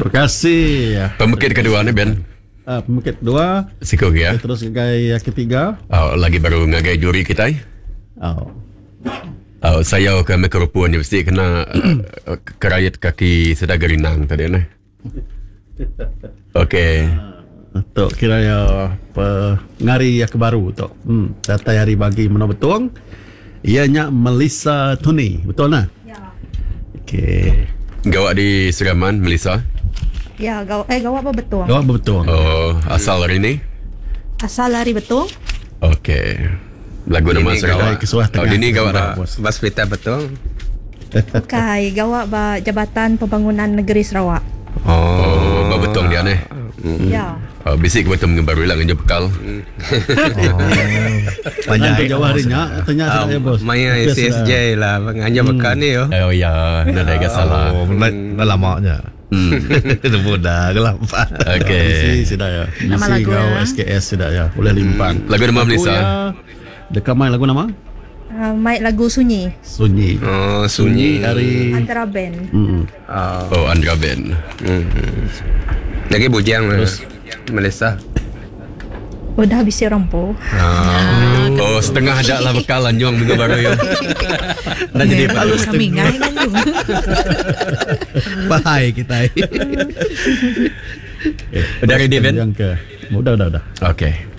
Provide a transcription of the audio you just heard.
Terima kasih. Pemekit kedua ni Ben. Pemekit kedua. Sikok ya. Terus ngagai ketiga. Lagi baru ngagai juri kita. Saya ke mikrofon ni mesti kena kerayat kaki sedaga rinang tadi ni. Okey. Untuk kiranya pengari yang baru tu. Data hari bagi mana betul. Ianya Melissa Tony. Betul tak? Ya. Okey. Gawak di Seraman, Melissa. Ya, gawak apa betul? Gawak betul. Asal hari ni? Asal lari betul? Okey. Lagu nama Sarawak. Ini gawak dah. Bas pita betul. Okay, gawak ba Jabatan Pembangunan Negeri Sarawak. Betul dia ni. Ya. Bisik betul mengembaru lah dengan bekal. Banyak jawab harinya. Tanya saya bos. Maya SSJ lah. Nganja bekan ni yo. Oh ya, nak ada salah. Dah lamanya. Itu mudah kelampat. Okey. Sudah ya. Nama lagu ya. SKS sudah ya. Boleh limpang. Lagu nama Melissa. Dekat main lagu nama? Main lagu Sunyi. Sunyi. Sunyi. Dari Antara band. Andra Ben. Lagi bujang terus Melissa. Udah habis orang po. Setengah dah lah bekal anjung minggu baru ya. dah jadi Lalu samingai kan tu. bahaya kita. Dari David. Yang ke. Udah. Okey.